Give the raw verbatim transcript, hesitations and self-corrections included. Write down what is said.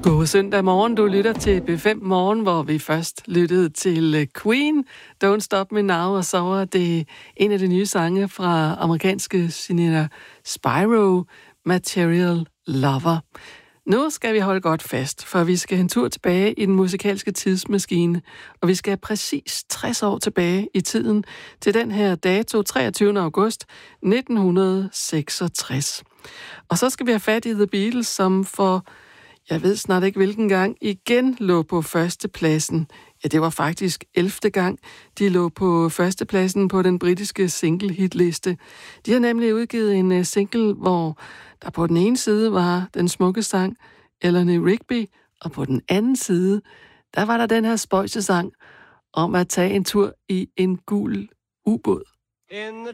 God søndag morgen, du lytter til B fem Morgen, hvor vi først lyttede til Queen, Don't Stop Me Now, og så var det en af de nye sange fra amerikanske Sinina Spyro, Material Lover. Nu skal vi holde godt fast, for vi skal en tur tilbage i den musikalske tidsmaskine, og vi skal præcis tres år tilbage i tiden til den her dato, treogtyvende august nitten seksogtres. Og så skal vi have fat i The Beatles, som for jeg ved snart ikke hvilken gang, igen lå på førstepladsen. Ja, det var faktisk ellevte gang, de lå på førstepladsen på den britiske single-hitliste. De har nemlig udgivet en single, hvor der på den ene side var den smukke sang Eleanor Rigby, og på den anden side, der var der den her spøjsesang om at tage en tur i en gul ubåd. In the